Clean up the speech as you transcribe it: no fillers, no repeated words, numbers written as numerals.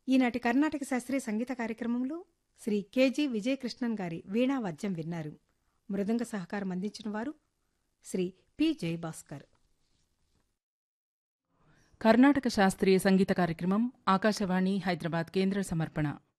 ఈనాటి కర్ణాటక శాస్త్రీయ సంగీత కార్యక్రమంలో శ్రీ కెజి విజయకృష్ణన్ గారి వీణా వాద్యం విన్నారు. మృదంగ సహకారం అందించిన వారు శ్రీ పి జయభాస్కర్. కర్ణాటక శాస్త్రీయ సంగీత కార్యక్రమం ఆకాశవాణి హైదరాబాద్ కేంద్ర సమర్పణ.